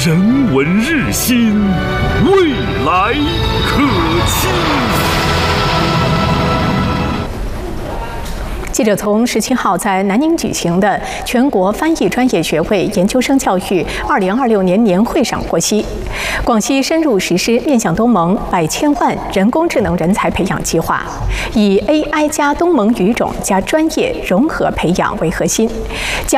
人文日新，未来可期。 记者从17号在南宁举行的全国翻译专业学会研究生教育2026年年会上获悉，广西深入实施面向东盟100千万人工智能人才培养计划，以 AI 加东盟语种加专业融合培养为核心，